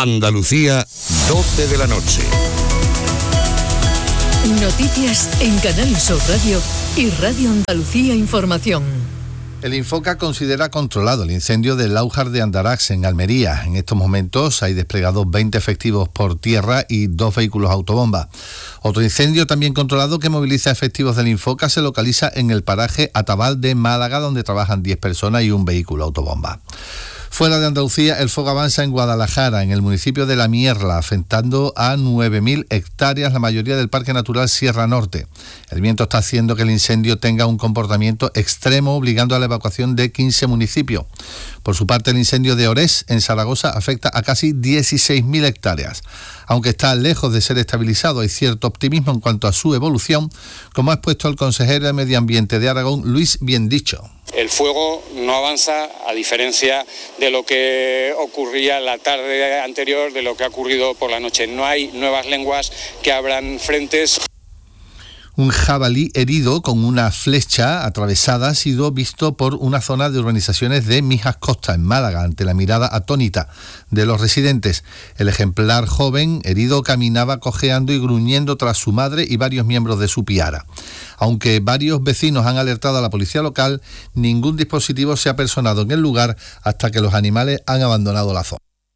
Andalucía, 12 de la noche. Noticias en Canal Sur Radio y Radio Andalucía Información. El Infoca considera controlado el incendio del Laujar de Andarax en Almería. En estos momentos hay desplegados 20 efectivos por tierra y 2 vehículos autobomba. Otro incendio también controlado que moviliza efectivos del Infoca se localiza en el paraje Atabal de Málaga, donde trabajan 10 personas y un vehículo autobomba. Fuera de Andalucía, el fuego avanza en Guadalajara, en el municipio de La Mierla, afectando a 9.000 hectáreas, la mayoría del Parque Natural Sierra Norte. El viento está haciendo que el incendio tenga un comportamiento extremo, obligando a la evacuación de 15 municipios. Por su parte, el incendio de Orés, en Zaragoza, afecta a casi 16.000 hectáreas. Aunque está lejos de ser estabilizado, hay cierto optimismo en cuanto a su evolución, como ha expuesto el consejero de Medio Ambiente de Aragón, Luis Biendicho. El fuego no avanza, a diferencia de lo que ocurría la tarde anterior, de lo que ha ocurrido por la noche. No hay nuevas lenguas que abran frentes. Un jabalí herido con una flecha atravesada ha sido visto por una zona de urbanizaciones de Mijas Costa, en Málaga, ante la mirada atónita de los residentes. El ejemplar joven herido caminaba cojeando y gruñendo tras su madre y varios miembros de su piara. Aunque varios vecinos han alertado a la policía local, ningún dispositivo se ha personado en el lugar hasta que los animales han abandonado la zona.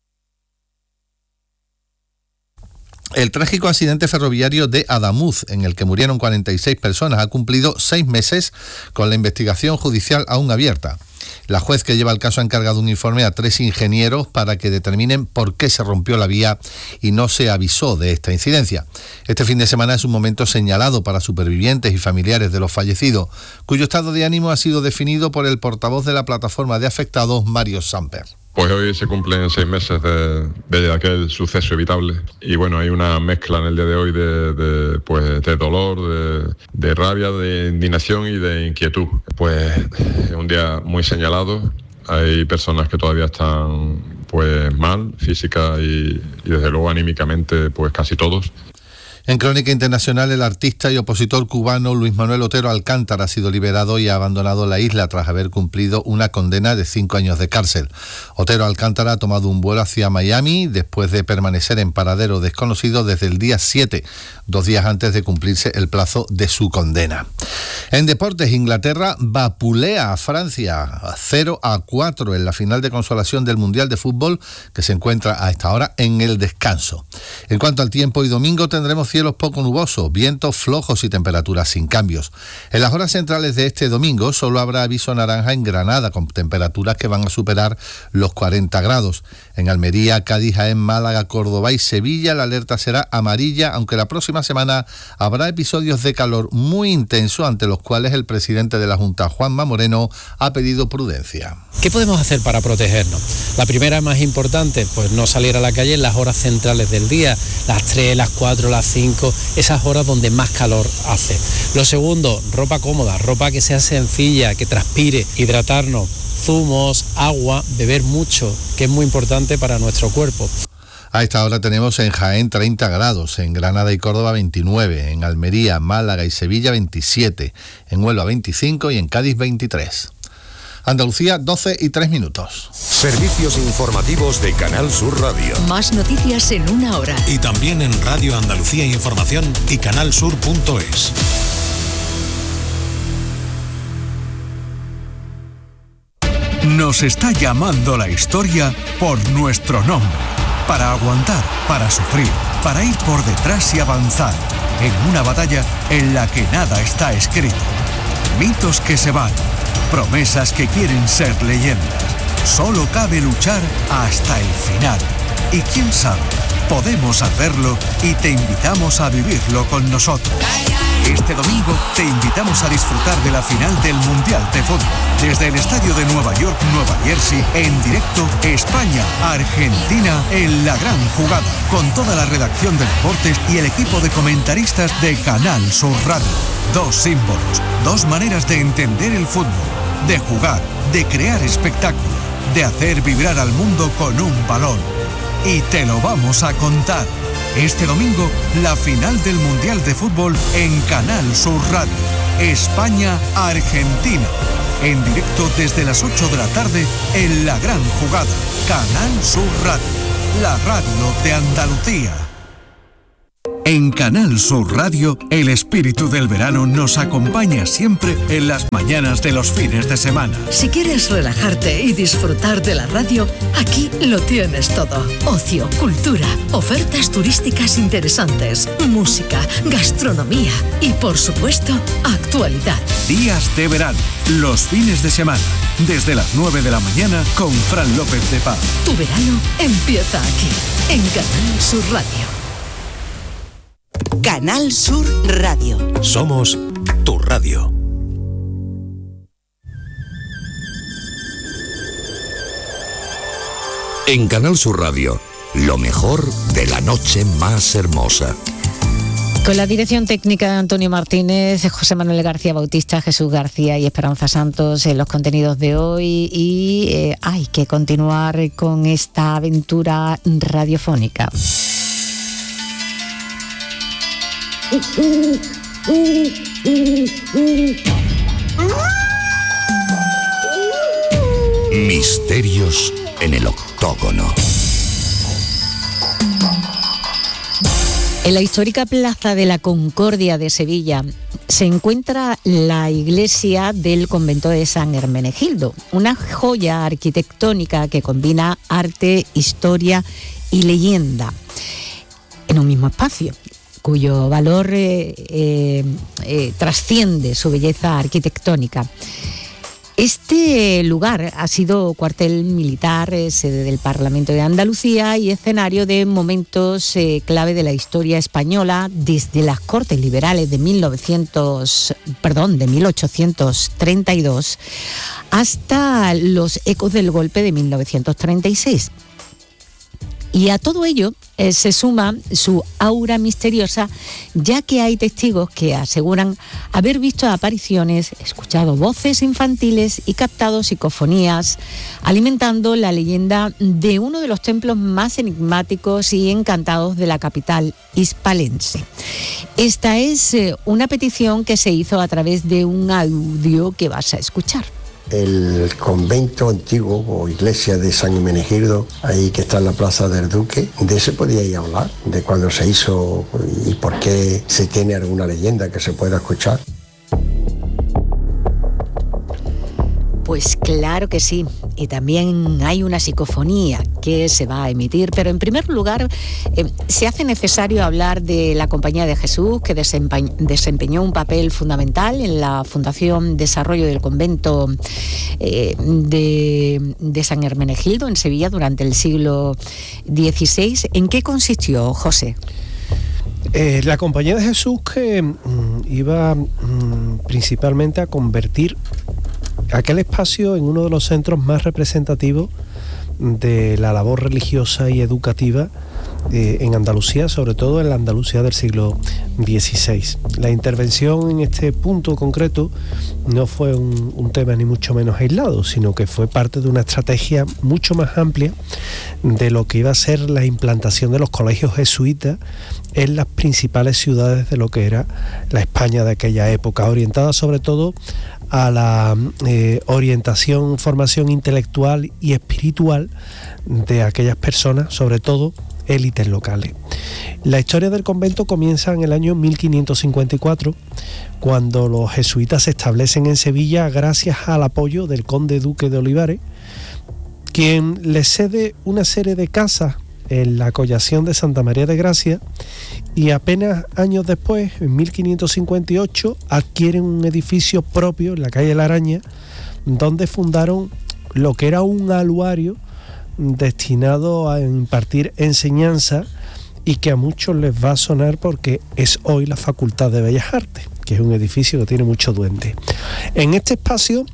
El trágico accidente ferroviario de Adamuz, en el que murieron 46 personas, ha cumplido 6 meses con la investigación judicial aún abierta. La juez que lleva el caso ha encargado un informe a 3 ingenieros para que determinen por qué se rompió la vía y no se avisó de esta incidencia. Este fin de semana es un momento señalado para supervivientes y familiares de los fallecidos, cuyo estado de ánimo ha sido definido por el portavoz de la plataforma de afectados, Mario Samper. Pues hoy se cumplen 6 meses de aquel suceso evitable y bueno, hay una mezcla en el día de hoy de dolor, de rabia, de indignación y de inquietud. Pues es un día muy señalado, hay personas que todavía están pues mal, física y desde luego anímicamente pues casi todos. En crónica internacional, el artista y opositor cubano Luis Manuel Otero Alcántara ha sido liberado y ha abandonado la isla tras haber cumplido una condena de 5 años de cárcel. Otero Alcántara ha tomado un vuelo hacia Miami después de permanecer en paradero desconocido desde el día 7, 2 días antes de cumplirse el plazo de su condena. En deportes, Inglaterra vapulea a Francia 0-4 en la final de consolación del Mundial de Fútbol, que se encuentra a esta hora en el descanso. En cuanto al tiempo, hoy domingo tendremos cielos poco nubosos, vientos flojos y temperaturas sin cambios. En las horas centrales de este domingo solo habrá aviso naranja en Granada, con temperaturas que van a superar los 40 grados. En Almería, Cádiz, Jaén, Málaga, Córdoba y Sevilla la alerta será amarilla, aunque la próxima semana habrá episodios de calor muy intenso, ante los cuales el presidente de la Junta, Juanma Moreno, ha pedido prudencia. ¿Qué podemos hacer para protegernos? La primera, más importante, pues no salir a la calle en las horas centrales del día, las 3, las 4, las 5, esas horas donde más calor hace. Lo segundo, ropa cómoda, ropa que sea sencilla, que transpire, hidratarnos, zumos, agua, beber mucho, que es muy importante para nuestro cuerpo. A esta hora tenemos en Jaén 30 grados, en Granada y Córdoba 29, en Almería, Málaga y Sevilla 27, en Huelva 25 y en Cádiz 23. Andalucía, 12:03. Servicios informativos de Canal Sur Radio. Más noticias en una hora. Y también en Radio Andalucía Información y canalsur.es. Nos está llamando la historia por nuestro nombre. Para aguantar, para sufrir, para ir por detrás y avanzar. En una batalla en la que nada está escrito. Mitos que se van. Promesas que quieren ser leyendas. Solo cabe luchar hasta el final. Y quién sabe, podemos hacerlo y te invitamos a vivirlo con nosotros. Este domingo te invitamos a disfrutar de la final del Mundial de Fútbol. Desde el estadio de Nueva York, Nueva Jersey, en directo, España-Argentina en la gran jugada. Con toda la redacción de deportes y el equipo de comentaristas de Canal Sur Radio. 2 símbolos, 2 maneras de entender el fútbol, de jugar, de crear espectáculo, de hacer vibrar al mundo con un balón. Y te lo vamos a contar. Este domingo, la final del Mundial de Fútbol en Canal Sur Radio. España-Argentina. En directo desde las 8 de la tarde en la gran jugada. Canal Sur Radio. la radio de Andalucía. En Canal Sur Radio, el espíritu del verano nos acompaña siempre en las mañanas de los fines de semana. Si quieres relajarte y disfrutar de la radio, aquí lo tienes todo. Ocio, cultura, ofertas turísticas interesantes, música, gastronomía y, por supuesto, actualidad. Días de verano, los fines de semana, desde las 9 de la mañana con Fran López de Paz. Tu verano empieza aquí, en Canal Sur Radio. Canal Sur Radio. Somos tu radio. En Canal Sur Radio, lo mejor de la noche más hermosa. Con la dirección técnica de Antonio Martínez, José Manuel García Bautista, Jesús García y Esperanza Santos en los contenidos de hoy, y hay que continuar con esta aventura radiofónica. Misterios en el octógono. En la histórica Plaza de la Concordia de Sevilla se encuentra la iglesia del convento de San Hermenegildo, una joya arquitectónica que combina arte, historia y leyenda en un mismo espacio, cuyo valor trasciende su belleza arquitectónica. Este lugar ha sido cuartel militar, sede del Parlamento de Andalucía y escenario de momentos clave de la historia española, desde las Cortes Liberales de 1832 hasta los ecos del golpe de 1936. Y a todo ello se suma su aura misteriosa, ya que hay testigos que aseguran haber visto apariciones, escuchado voces infantiles y captado psicofonías, alimentando la leyenda de uno de los templos más enigmáticos y encantados de la capital hispalense. Esta es una petición que se hizo a través de un audio que vas a escuchar. El convento antiguo o iglesia de San Hermenegildo, ahí que está en la Plaza del Duque, de ese podíais hablar, de cuándo se hizo y por qué, se tiene alguna leyenda que se pueda escuchar. Pues claro que sí, y también hay una psicofonía que se va a emitir, pero en primer lugar se hace necesario hablar de la Compañía de Jesús, que desempeñó un papel fundamental en la Fundación Desarrollo del Convento de San Hermenegildo en Sevilla durante el siglo XVI. ¿En qué consistió, José? La Compañía de Jesús, que iba principalmente a convertir aquel espacio en uno de los centros más representativos de la labor religiosa y educativa en Andalucía, sobre todo en la Andalucía del siglo XVI. La intervención en este punto concreto no fue un tema ni mucho menos aislado, sino que fue parte de una estrategia mucho más amplia de lo que iba a ser la implantación de los colegios jesuitas en las principales ciudades de lo que era la España de aquella época, orientada sobre todo a la orientación, formación intelectual y espiritual de aquellas personas, sobre todo élites locales. La historia del convento comienza en el año 1554, cuando los jesuitas se establecen en Sevilla gracias al apoyo del conde duque de Olivares, quien les cede una serie de casas en la collación de Santa María de Gracia, y apenas años después, en 1558, adquieren un edificio propio en la calle La Araña, donde fundaron lo que era un aluario destinado a impartir enseñanza, y que a muchos les va a sonar porque es hoy la Facultad de Bellas Artes, que es un edificio que tiene mucho duende. En este espacio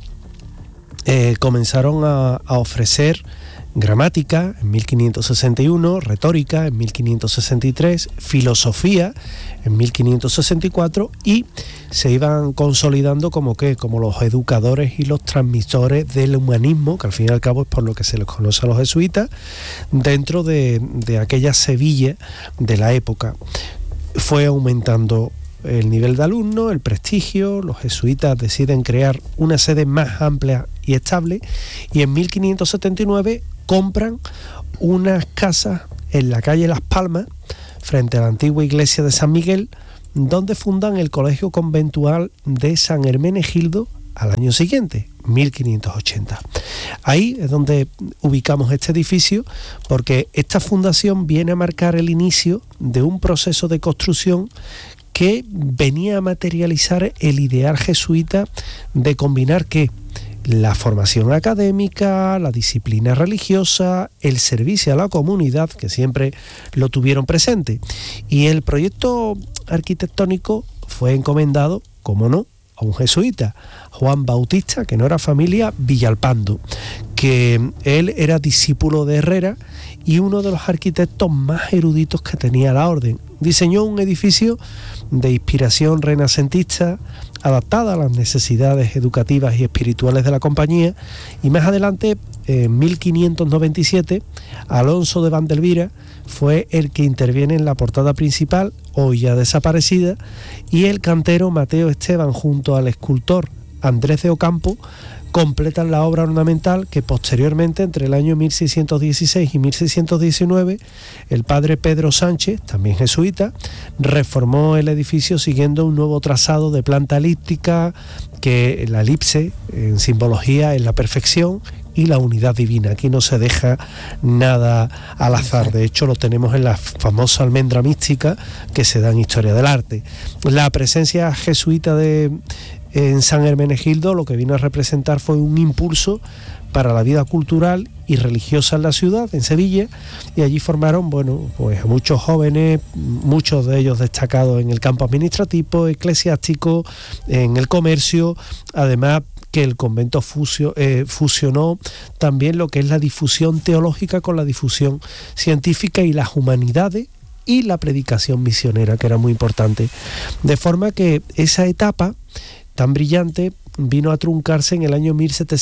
comenzaron a ofrecer gramática en 1561, retórica en 1563, filosofía en 1564, y se iban consolidando como los educadores y los transmisores del humanismo, que al fin y al cabo es por lo que se les conoce a los jesuitas, dentro de aquella Sevilla de la época. Fue aumentando el nivel de alumnos, el prestigio. Los jesuitas deciden crear una sede más amplia y estable, y en 1579 compran unas casas en la calle Las Palmas, frente a la antigua iglesia de San Miguel, donde fundan el colegio conventual de San Hermenegildo al año siguiente, 1580. Ahí es donde ubicamos este edificio, porque esta fundación viene a marcar el inicio de un proceso de construcción que venía a materializar el ideal jesuita de combinar la formación académica, la disciplina religiosa, el servicio a la comunidad, que siempre lo tuvieron presente. Y el proyecto arquitectónico fue encomendado, como no, a un jesuita, Juan Bautista, que no era familia, Villalpando, que él era discípulo de Herrera y uno de los arquitectos más eruditos que tenía la orden. Diseñó un edificio de inspiración renacentista, adaptada a las necesidades educativas y espirituales de la compañía, y más adelante, en 1597, Alonso de Vandelvira fue el que interviene en la portada principal, hoy ya desaparecida, y el cantero Mateo Esteban junto al escultor Andrés de Ocampo completan la obra ornamental que posteriormente, entre el año 1616 y 1619, el padre Pedro Sánchez, también jesuita, reformó el edificio siguiendo un nuevo trazado de planta elíptica, que la elipse en simbología es la perfección y la unidad divina. Aquí no se deja nada al azar. De hecho, lo tenemos en la famosa almendra mística que se da en Historia del Arte. La presencia jesuita en San Hermenegildo lo que vino a representar fue un impulso para la vida cultural y religiosa en la ciudad, en Sevilla, y allí formaron, pues a muchos jóvenes, muchos de ellos destacados en el campo administrativo, eclesiástico, en el comercio, además que el convento fusionó también lo que es la difusión teológica con la difusión científica y las humanidades y la predicación misionera, que era muy importante. De forma que esa etapa tan brillante vino a truncarse en el año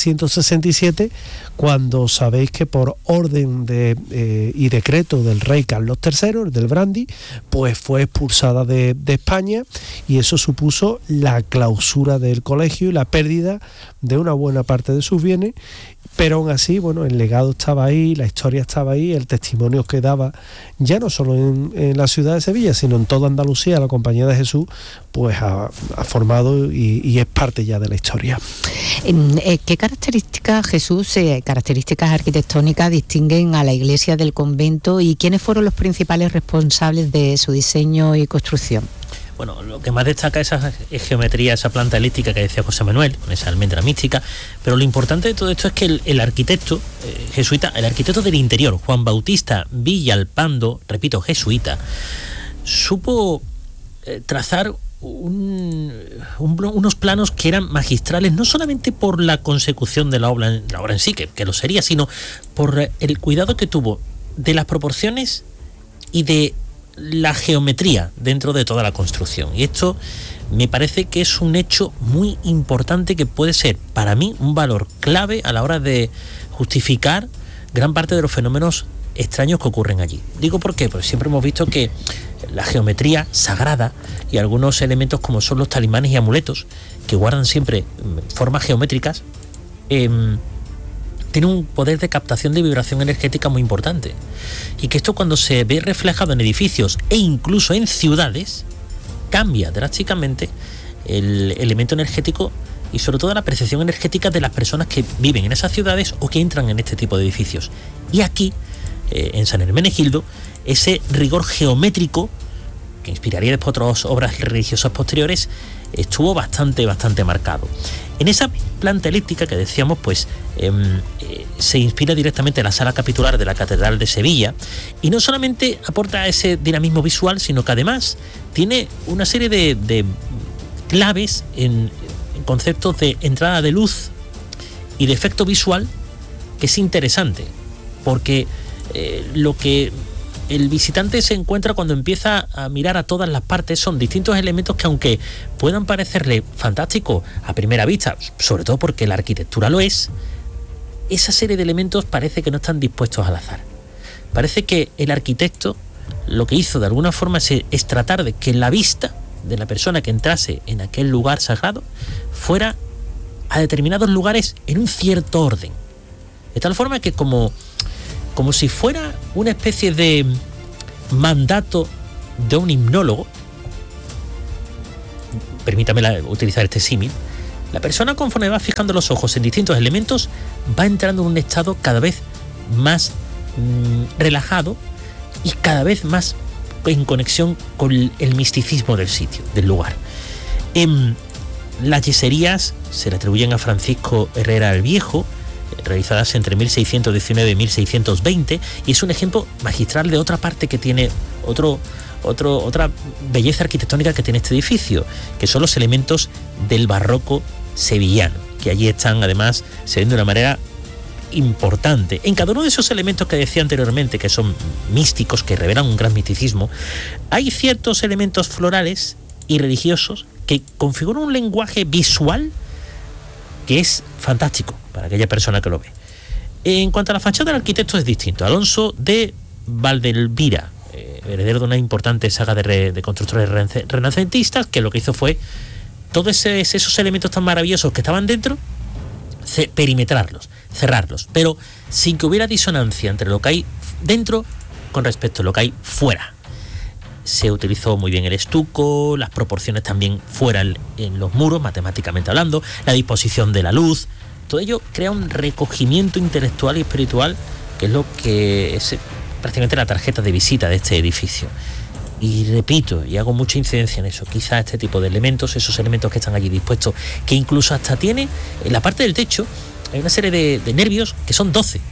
1767, cuando sabéis que por orden y decreto del rey Carlos III, el del Brandy, pues fue expulsada de España, y eso supuso la clausura del colegio y la pérdida de una buena parte de sus bienes. Pero aún así, el legado estaba ahí, la historia estaba ahí, el testimonio que daba, ya no solo en la ciudad de Sevilla, sino en toda Andalucía, la Compañía de Jesús, pues ha formado y es parte ya de la historia. ¿Qué características, Jesús, características arquitectónicas distinguen a la iglesia del convento, y quiénes fueron los principales responsables de su diseño y construcción? Bueno, lo que más destaca es esa geometría, esa planta elíptica que decía José Manuel, con esa almendra mística, pero lo importante de todo esto es que el arquitecto jesuita, el arquitecto del interior, Juan Bautista Villalpando, repito, jesuita, supo trazar unos planos que eran magistrales, no solamente por la consecución de la obra en sí, que lo sería, sino por el cuidado que tuvo de las proporciones y de la geometría dentro de toda la construcción. Y esto me parece que es un hecho muy importante, que puede ser para mí un valor clave a la hora de justificar gran parte de los fenómenos extraños que ocurren allí. Digo por qué, porque siempre hemos visto que la geometría sagrada y algunos elementos como son los talismanes y amuletos, que guardan siempre formas geométricas, tiene un poder de captación de vibración energética muy importante, y que esto, cuando se ve reflejado en edificios e incluso en ciudades, cambia drásticamente el elemento energético y sobre todo la percepción energética de las personas que viven en esas ciudades o que entran en este tipo de edificios. Y aquí, en San Hermenegildo, ese rigor geométrico que inspiraría después otras obras religiosas posteriores estuvo bastante marcado. En esa planta elíptica que decíamos, pues se inspira directamente en la sala capitular de la Catedral de Sevilla, y no solamente aporta ese dinamismo visual, sino que además tiene una serie de claves en conceptos de entrada de luz y de efecto visual, que es interesante, porque lo que el visitante se encuentra cuando empieza a mirar a todas las partes son distintos elementos que, aunque puedan parecerle fantásticos a primera vista, sobre todo porque la arquitectura lo es, esa serie de elementos parece que no están dispuestos al azar. Parece que el arquitecto lo que hizo de alguna forma es tratar de que la vista de la persona que entrase en aquel lugar sagrado fuera a determinados lugares en un cierto orden, de tal forma que como como si fuera una especie de mandato de un hipnólogo. Permítame utilizar este símil. La persona, conforme va fijando los ojos en distintos elementos, va entrando en un estado cada vez más relajado y cada vez más en conexión con el misticismo del sitio, del lugar. Las yeserías se le atribuyen a Francisco Herrera el Viejo, realizadas entre 1619 y 1620, y es un ejemplo magistral de otra parte que tiene otra belleza arquitectónica que tiene este edificio, que son los elementos del barroco sevillano, que allí están, además, se ven de una manera importante. En cada uno de esos elementos que decía anteriormente, que son místicos, que revelan un gran misticismo, hay ciertos elementos florales y religiosos que configuran un lenguaje visual que es fantástico para aquella persona que lo ve. En cuanto a la fachada, el arquitecto es distinto. Alonso de Valdelvira, heredero de una importante saga de constructores renacentistas, que lo que hizo fue todos esos elementos tan maravillosos que estaban dentro, perimetrarlos, cerrarlos, pero sin que hubiera disonancia entre lo que hay dentro con respecto a lo que hay fuera. Se utilizó muy bien el estuco, las proporciones también fuera en los muros, matemáticamente hablando, la disposición de la luz. Todo ello crea un recogimiento intelectual y espiritual, que es lo que es prácticamente la tarjeta de visita de este edificio. Y repito, y hago mucha incidencia en eso, quizá este tipo de elementos, esos elementos que están allí dispuestos, que incluso hasta tiene, en la parte del techo, hay una serie de nervios que son 12,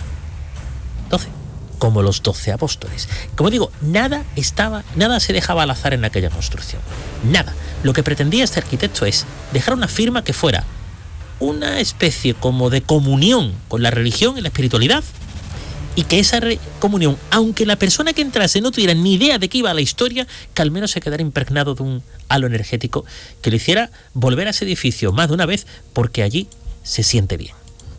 como los 12 apóstoles. Como digo, nada se dejaba al azar en aquella construcción, nada. Lo que pretendía este arquitecto es dejar una firma que fuera una especie como de comunión con la religión y la espiritualidad, y que esa comunión, aunque la persona que entrase no tuviera ni idea de qué iba a la historia, que al menos se quedara impregnado de un halo energético que le hiciera volver a ese edificio más de una vez, porque allí se siente bien.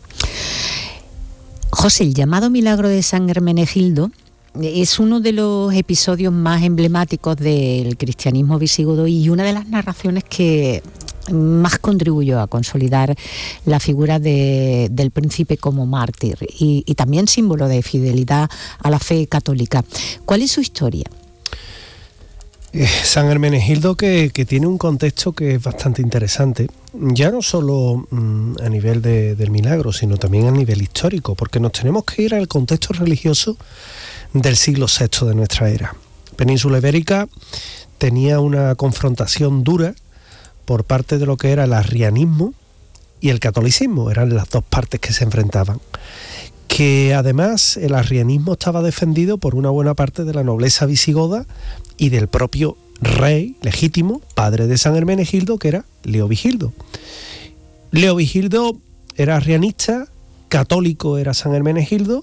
José, el llamado milagro de San Hermenegildo es uno de los episodios más emblemáticos del cristianismo visigodo y una de las narraciones que más contribuyó a consolidar la figura del príncipe como mártir y también símbolo de fidelidad a la fe católica. ¿Cuál es su historia? San Hermenegildo que tiene un contexto que es bastante interesante, ya no solo a nivel del milagro, sino también a nivel histórico, porque nos tenemos que ir al contexto religioso del siglo VI de nuestra era. Península Ibérica tenía una confrontación dura por parte de lo que era el arrianismo y el catolicismo, eran las dos partes que se enfrentaban. Que además el arrianismo estaba defendido por una buena parte de la nobleza visigoda y del propio rey legítimo, padre de San Hermenegildo, que era Leovigildo. Leovigildo era arrianista, católico era San Hermenegildo,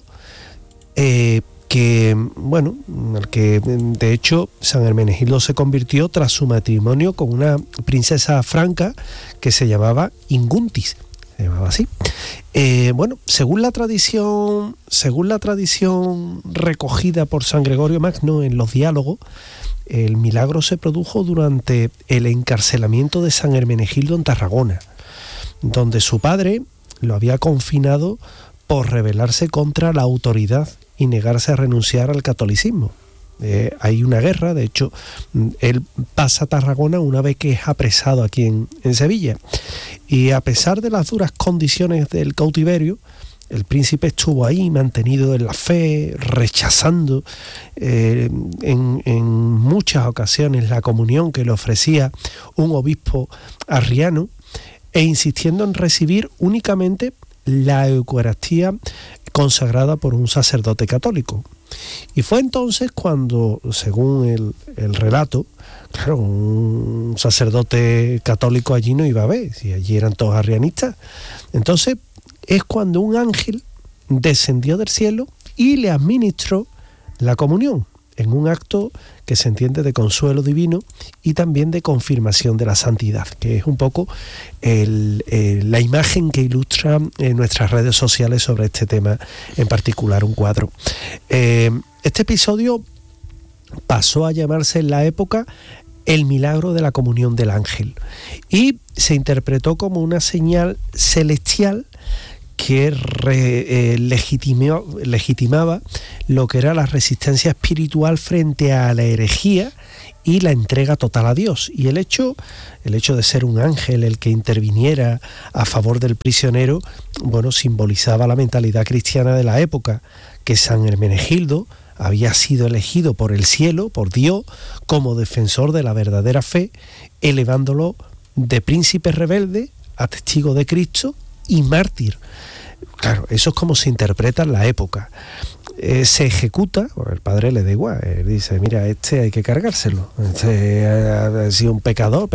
que de hecho San Hermenegildo se convirtió tras su matrimonio con una princesa franca que se llamaba Inguntis, se llamaba así. Según la tradición recogida por San Gregorio Magno en los diálogos, el milagro se produjo durante el encarcelamiento de San Hermenegildo en Tarragona, donde su padre lo había confinado por rebelarse contra la autoridad y negarse a renunciar al catolicismo. Hay una guerra, de hecho, él pasa a Tarragona una vez que es apresado aquí en Sevilla. Y a pesar de las duras condiciones del cautiverio, el príncipe estuvo ahí, mantenido en la fe, rechazando en muchas ocasiones la comunión que le ofrecía un obispo arriano e insistiendo en recibir únicamente la Eucaristía consagrada por un sacerdote católico. Y fue entonces cuando, según el relato, claro, un sacerdote católico allí no iba a ver, si allí eran todos arrianistas. Entonces es cuando un ángel descendió del cielo y le administró la comunión, en un acto que se entiende de consuelo divino y también de confirmación de la santidad, que es un poco la imagen que ilustra en nuestras redes sociales sobre este tema, en particular un cuadro. Este episodio pasó a llamarse en la época el milagro de la comunión del ángel y se interpretó como una señal celestial que legitimaba lo que era la resistencia espiritual frente a la herejía y la entrega total a Dios. Y el hecho de ser un ángel el que interviniera a favor del prisionero, bueno, simbolizaba la mentalidad cristiana de la época, que San Hermenegildo había sido elegido por el cielo, por Dios, como defensor de la verdadera fe, elevándolo de príncipe rebelde a testigo de Cristo y mártir. Claro, eso es como se interpreta en la época. Se ejecuta, bueno, el padre le da igual, él dice, mira, hay que cargárselo, ha sido un pecador,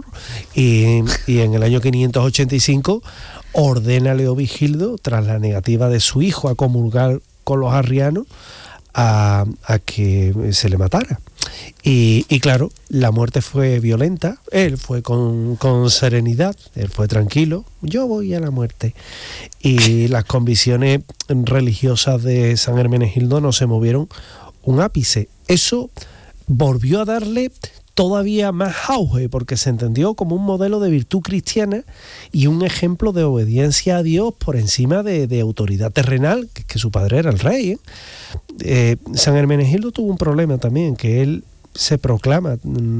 y en el año 585 ordena a Leovigildo, tras la negativa de su hijo a comulgar con los arrianos, a que se le matara. Y claro, la muerte fue violenta, él fue con serenidad, él fue tranquilo, yo voy a la muerte. Y las convicciones religiosas de San Hermenegildo no se movieron un ápice. Eso volvió a darle todavía más auge, porque se entendió como un modelo de virtud cristiana y un ejemplo de obediencia a Dios por encima de autoridad terrenal, que su padre era el rey. San Hermenegildo tuvo un problema también, que él se proclama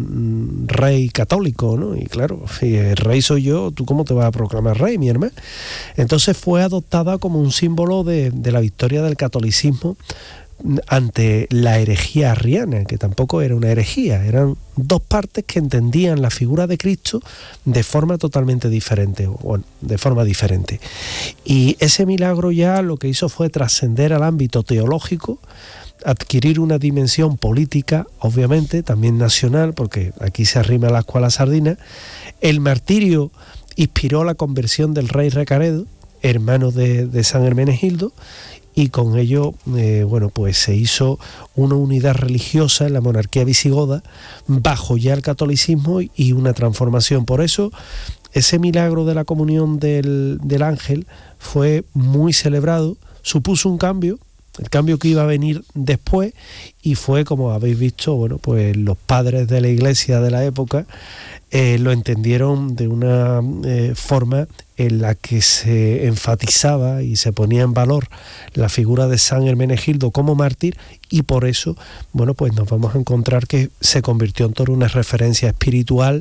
rey católico, ¿no? Y claro, si el rey soy yo, ¿tú cómo te vas a proclamar rey, mi hermano? Entonces fue adoptada como un símbolo de la victoria del catolicismo ante la herejía arriana, que tampoco era una herejía, eran dos partes que entendían la figura de Cristo de forma totalmente diferente, bueno, de forma diferente. Y ese milagro ya lo que hizo fue trascender al ámbito teológico, adquirir una dimensión política, obviamente, también nacional, porque aquí se arrima la escuela sardina. El martirio inspiró la conversión del rey Recaredo, hermano de San Hermenegildo, y con ello, bueno, pues se hizo una unidad religiosa en la monarquía visigoda bajo ya el catolicismo y una transformación. Por eso, ese milagro de la comunión del ángel fue muy celebrado, supuso un cambio, el cambio que iba a venir después, y fue, como habéis visto, bueno, pues los padres de la iglesia de la época lo entendieron de una forma en la que se enfatizaba y se ponía en valor la figura de San Hermenegildo como mártir, y por eso, bueno, pues nos vamos a encontrar que se convirtió en toda una referencia espiritual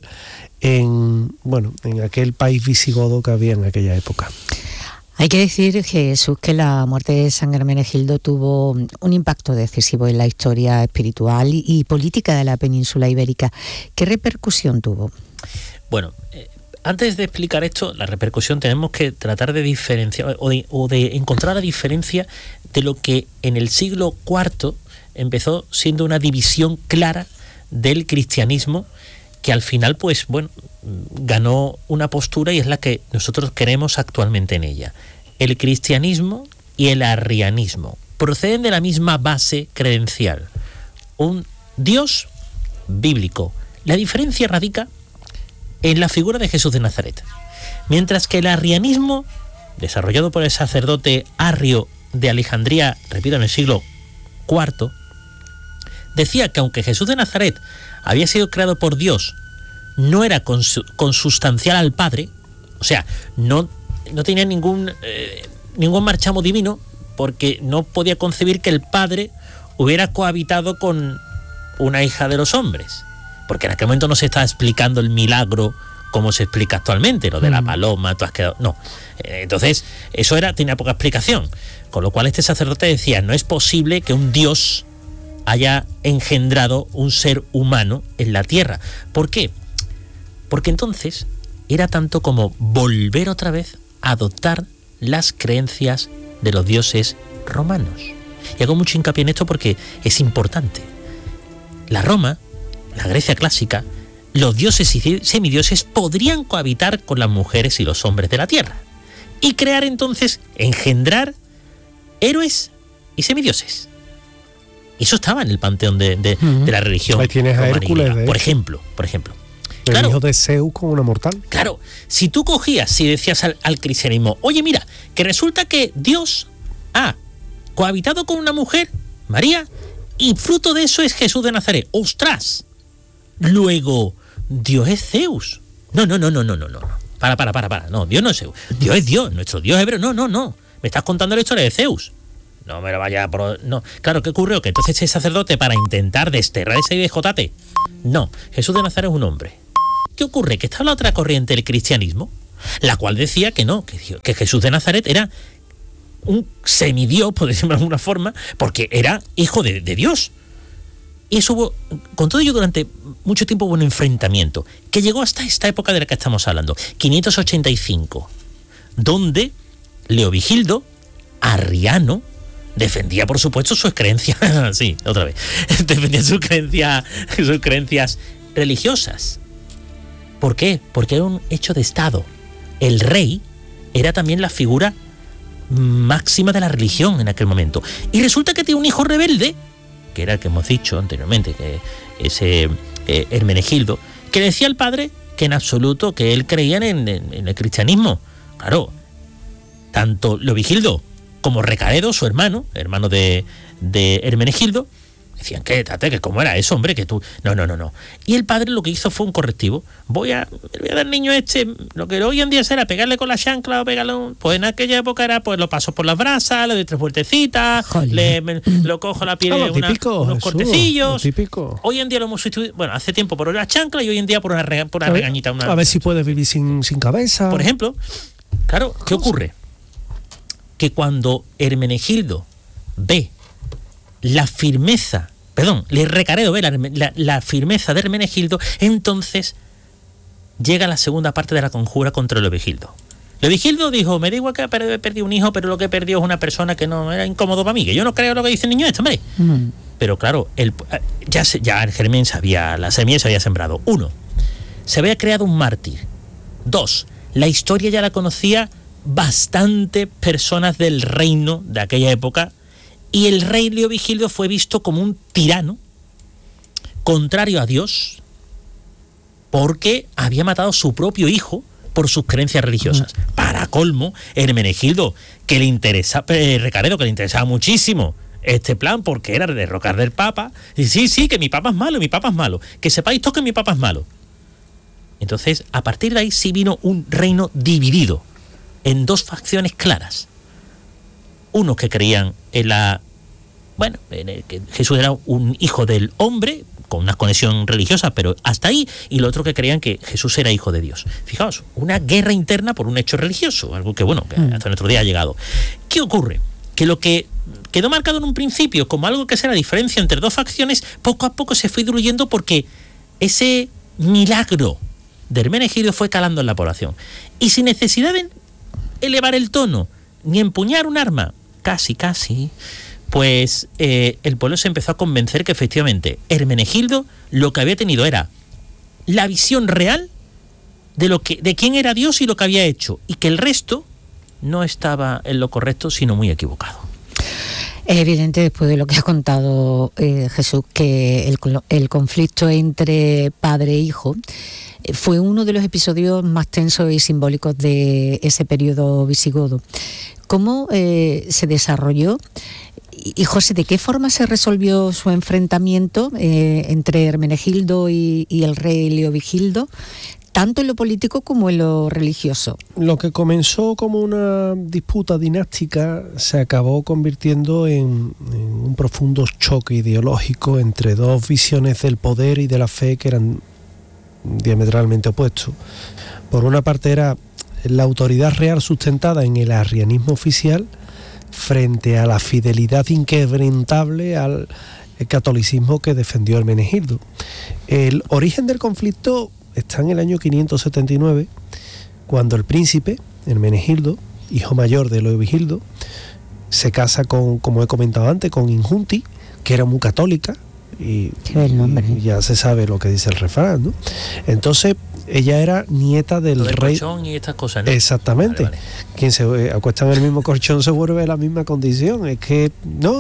en aquel país visigodo que había en aquella época. Hay que decir, Jesús, que la muerte de San Hermenegildo tuvo un impacto decisivo en la historia espiritual y política de la península ibérica. ¿Qué repercusión tuvo? Bueno, antes de explicar esto, la repercusión, tenemos que tratar de diferenciar o de encontrar la diferencia de lo que en el siglo IV empezó siendo una división clara del cristianismo, que al final, pues bueno, ganó una postura y es la que nosotros queremos actualmente en ella. El cristianismo y el arrianismo proceden de la misma base credencial, un Dios bíblico. La diferencia radica en la figura de Jesús de Nazaret. Mientras que el arrianismo, desarrollado por el sacerdote Arrio de Alejandría, repito, en el siglo IV, decía que aunque Jesús de Nazaret había sido creado por Dios, no era consustancial al Padre, o sea, no tenía ningún marchamo divino, porque no podía concebir que el Padre hubiera cohabitado con una hija de los hombres, porque en aquel momento no se estaba explicando el milagro como se explica actualmente, lo de la paloma, tú has quedado... No, entonces eso tenía poca explicación, con lo cual este sacerdote decía, no es posible que un Dios haya engendrado un ser humano en la tierra. ¿Por qué? Porque entonces era tanto como volver otra vez a adoptar las creencias de los dioses romanos. Y hago mucho hincapié en esto porque es importante. La Roma, la Grecia clásica, los dioses y semidioses podrían cohabitar con las mujeres y los hombres de la tierra y crear entonces, engendrar héroes y semidioses. Eso estaba en el panteón de la religión. Ahí tienes a Hércules, por ejemplo. El claro, hijo de Zeus con una mortal. Claro, si tú cogías, si decías al cristianismo, oye, mira, que resulta que Dios ha cohabitado con una mujer, María, y fruto de eso es Jesús de Nazaret. ¡Ostras! Luego, Dios es Zeus. No. Para. No, Dios no es Zeus. Dios es Dios, nuestro Dios hebreo. No. Me estás contando la historia de Zeus. No me lo vaya por... No. Claro, ¿qué ocurrió? Que entonces ese sacerdote, para intentar desterrar ese IDJT, no, Jesús de Nazaret es un hombre. ¿Qué ocurre? Que está la otra corriente del cristianismo, la cual decía que no, que Jesús de Nazaret era un semidios, por decirlo de alguna forma, porque era hijo de Dios. Y eso hubo, con todo ello, durante mucho tiempo hubo un enfrentamiento, que llegó hasta esta época de la que estamos hablando, 585, donde Leovigildo, arriano, defendía, por supuesto, sus creencias, defendía sus creencias religiosas. ¿Por qué? Porque era un hecho de Estado. El rey era también la figura máxima de la religión en aquel momento. Y resulta que tiene un hijo rebelde, que era el que hemos dicho anteriormente, que ese Hermenegildo, que decía al padre que en absoluto que él creía en el cristianismo. Claro, tanto Leovigildo como Recaredo, su hermano de Hermenegildo, decían que cómo era eso, hombre, que tú... No. Y el padre lo que hizo fue un correctivo. Le voy a dar al niño lo que hoy en día será pegarle con la chancla o pegarle... Pues en aquella época era, pues lo paso por las brasas, le doy 3 vueltecitas, lo cojo la piel, unos cortecillos. Hoy en día lo hemos sustituido, bueno, hace tiempo por la chancla y hoy en día por una regañita. A ver si puedes vivir sin cabeza. Por ejemplo, claro, ¿qué ocurre? Que cuando Hermenegildo ve Recaredo ve la firmeza de Hermenegildo, entonces llega la segunda parte de la conjura contra Leovigildo. Leovigildo dijo, me da igual que he perdido un hijo, pero lo que he perdido es una persona que no era incómodo para mí, que yo no creo lo que dice el niño hombre. Pero claro, ya el germen la semilla se había sembrado. 1, se había creado un mártir. 2, la historia ya la conocía bastante personas del reino de aquella época, y el rey Leovigildo fue visto como un tirano contrario a Dios porque había matado a su propio hijo por sus creencias religiosas. Para colmo, Hermenegildo, que le interesa, Recaredo, que le interesaba muchísimo este plan porque era derrocar del Papa, y sí, que mi Papa es malo, que sepáis todos que mi Papa es malo. Entonces, a partir de ahí sí vino un reino dividido en 2 facciones claras. Unos que creían en que Jesús era un hijo del hombre, con una conexión religiosa, pero hasta ahí, y los otros que creían que Jesús era hijo de Dios. Fijaos, una guerra interna por un hecho religioso, algo que hasta nuestro día ha llegado. ¿Qué ocurre? Que lo que quedó marcado en un principio como algo que será la diferencia entre 2 facciones, poco a poco se fue diluyendo porque ese milagro de Hermenegildo fue calando en la población. Y sin necesidad de elevar el tono, ni empuñar un arma, casi, pues el pueblo se empezó a convencer que efectivamente Hermenegildo lo que había tenido era la visión real de quién era Dios y lo que había hecho, y que el resto no estaba en lo correcto, sino muy equivocado. Es evidente, después de lo que ha contado Jesús, que el conflicto entre padre e hijo fue uno de los episodios más tensos y simbólicos de ese periodo visigodo. ¿Cómo se desarrolló? Y José, ¿de qué forma se resolvió su enfrentamiento entre Hermenegildo y el rey Leovigildo, tanto en lo político como en lo religioso? Lo que comenzó como una disputa dinástica se acabó convirtiendo en un profundo choque ideológico entre 2 visiones del poder y de la fe que eran diametralmente opuestos. Por una parte era la autoridad real sustentada en el arrianismo oficial frente a la fidelidad inquebrantable al catolicismo que defendió Hermenegildo. El origen del conflicto está en el año 579, cuando el príncipe Hermenegildo, hijo mayor de Leovigildo, se casa con, como he comentado antes, con Injunti, que era muy católica, y ya se sabe lo que dice el refrán, ¿no? Entonces ella era nieta del rey. Colchón y estas cosas, ¿no? Exactamente. Vale. Quien se acuesta en el mismo colchón se vuelve a la misma condición. Es que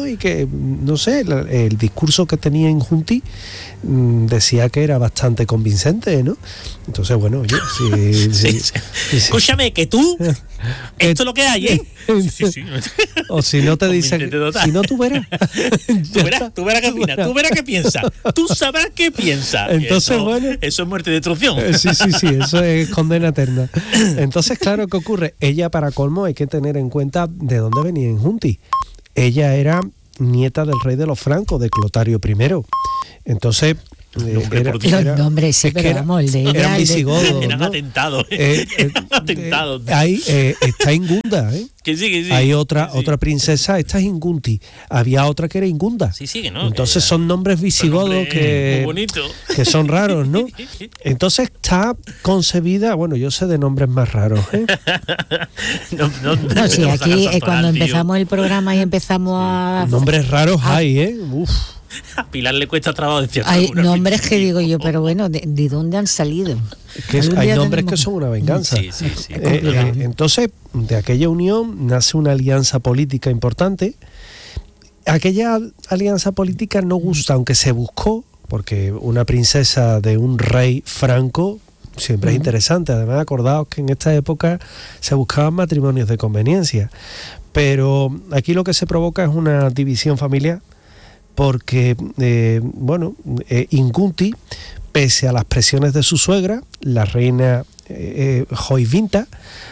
no sé, el discurso que tenía Injunti decía que era bastante convincente, ¿no? Entonces, bueno, oye, sí. Escúchame, que tú Esto es lo que hay, ¿eh? Sí. O si no te dicen, si no tú verás. Tú verás qué opinas, tú verás qué piensas, tú sabrás qué piensas. Entonces, eso, bueno. Eso es muerte y destrucción. Sí, eso es condena eterna. Entonces, claro, ¿qué ocurre? Ella, para colmo, hay que tener en cuenta de dónde venía Injunti. Ella era nieta del rey de los francos, de Clotario I. Entonces, los nombres, sí, pero vamos, el de ella. Eran visigodos. Eran atentados. Atentados. Ahí está Ingunda, ¿eh? Que sí. Hay otra princesa, esta es Ingunti. Había otra que era Ingunda. Sí, que no. Entonces son nombres visigodos que son raros, ¿no? Entonces está concebida, bueno, yo sé de nombres más raros, ¿eh? No, sí, aquí cuando empezamos el programa y empezamos a... Nombres raros hay, ¿eh? Uf. A Pilar le cuesta trabajo decir. Hay nombres que digo yo, pero bueno, ¿de dónde han salido? Hay nombres que son una venganza. Sí. Entonces, de aquella unión nace una alianza política importante. Aquella alianza política no gusta, aunque se buscó, porque una princesa de un rey franco siempre es interesante. Además, acordaos que en esta época se buscaban matrimonios de conveniencia. Pero aquí lo que se provoca es una división familiar, porque, Ingunti, pese a las presiones de su suegra, la reina Joyvinta,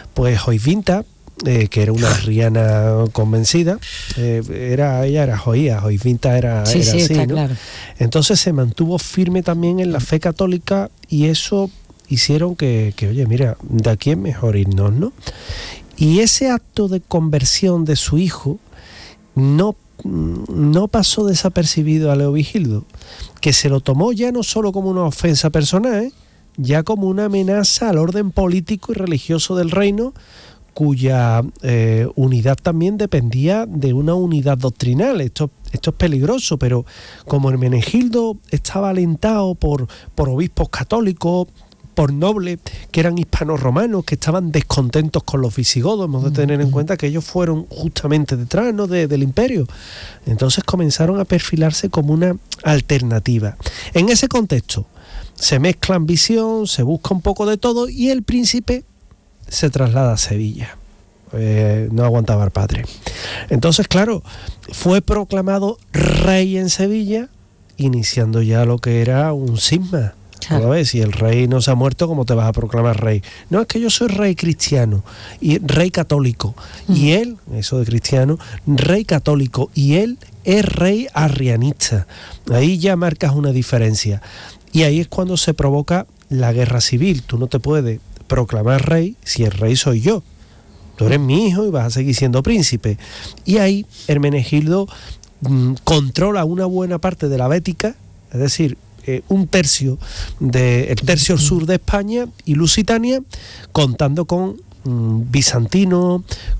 que era una arriana convencida, ella era joía, Joyvinta era sí, así, está ¿no? Claro. Entonces se mantuvo firme también en la fe católica y eso hicieron que oye, mira, de aquí es mejor irnos, ¿no? Y ese acto de conversión de su hijo no pasó desapercibido a Leovigildo, que se lo tomó ya no solo como una ofensa personal, ya como una amenaza al orden político y religioso del reino, cuya unidad también dependía de una unidad doctrinal. Esto es peligroso, pero como Hermenegildo estaba alentado por obispos católicos, por nobles que eran hispanos-romanos, que estaban descontentos con los visigodos. Hemos de tener en cuenta que ellos fueron justamente detrás, ¿no?, del imperio. Entonces comenzaron a perfilarse como una alternativa. En ese contexto se mezclan visión, se busca un poco de todo y el príncipe se traslada a Sevilla. No aguantaba el padre. Entonces, claro, fue proclamado rey en Sevilla, iniciando ya lo que era un cisma. Claro. ¿Ves? Si el rey no se ha muerto, ¿cómo te vas a proclamar rey? No, es que yo soy rey cristiano y rey católico. Y él, eso de cristiano, rey católico, y él es rey arrianista. Ahí ya marcas una diferencia. Y ahí es cuando se provoca la guerra civil. Tú no te puedes proclamar rey si el rey soy yo. Tú eres mi hijo y vas a seguir siendo príncipe. Y ahí Hermenegildo controla una buena parte de la Bética, es decir, el tercio sur de España y Lusitania, contando con bizantinos,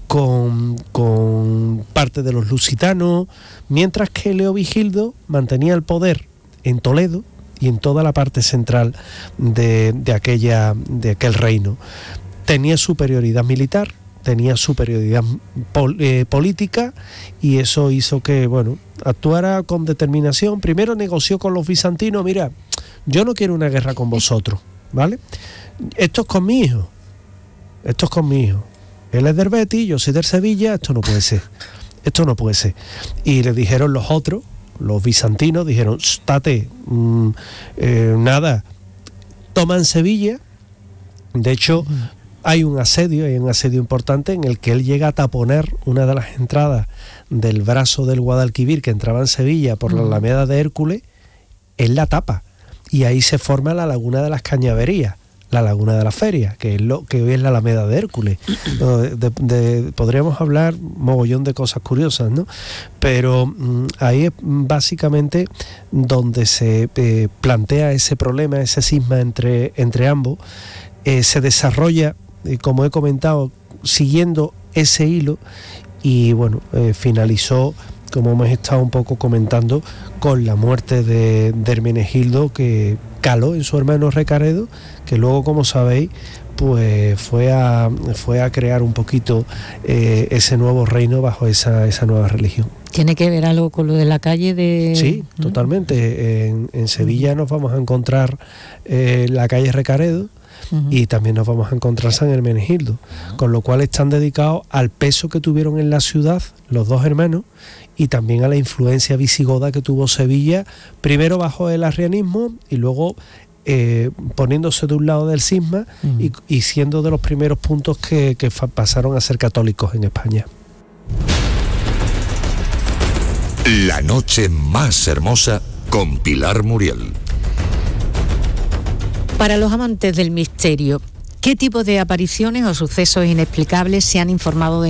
con parte de los lusitanos, mientras que Leovigildo mantenía el poder en Toledo y en toda la parte central de aquel reino. Tenía superioridad militar, tenía superioridad política, y eso hizo que, actuara con determinación. Primero negoció con los bizantinos: mira, yo no quiero una guerra con vosotros, ¿vale? Esto es con mi hijo. Él es del Betis, yo soy del Sevilla, esto no puede ser. Y le dijeron los otros, los bizantinos, dijeron: estate, toman Sevilla. De hecho, hay un asedio importante en el que él llega a taponar una de las entradas del brazo del Guadalquivir que entraba en Sevilla por la Alameda de Hércules. Él la tapa y ahí se forma la Laguna de las Cañaverías, la Laguna de la Feria, que es lo que hoy es la Alameda de Hércules. Podríamos hablar mogollón de cosas curiosas, ¿no? Pero ahí es básicamente donde se plantea ese problema, ese cisma entre ambos. Se desarrolla, como he comentado, siguiendo ese hilo, y finalizó, como hemos estado un poco comentando, con la muerte de Hermenegildo, que caló en su hermano Recaredo, que luego, como sabéis, pues fue a crear un poquito ese nuevo reino bajo esa nueva religión. ¿Tiene que ver algo con lo de la calle de...? Sí, totalmente. En Sevilla nos vamos a encontrar la calle Recaredo, y también nos vamos a encontrar San Hermenegildo, con lo cual están dedicados al peso que tuvieron en la ciudad los dos hermanos y también a la influencia visigoda que tuvo Sevilla, primero bajo el arrianismo y luego poniéndose de un lado del cisma y siendo de los primeros puntos que pasaron a ser católicos en España. La noche más hermosa con Pilar Muriel. Para los amantes del misterio, ¿qué tipo de apariciones o sucesos inexplicables se han informado de